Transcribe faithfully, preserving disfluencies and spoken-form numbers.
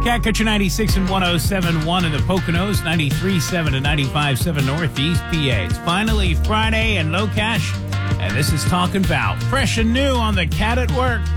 Catcatcher ninety-six and one oh seven point one in the Poconos, ninety-three point seven and ninety-five point seven Northeast P A. It's finally Friday and low cash, and this is Talking About fresh and new on the Cat at Work.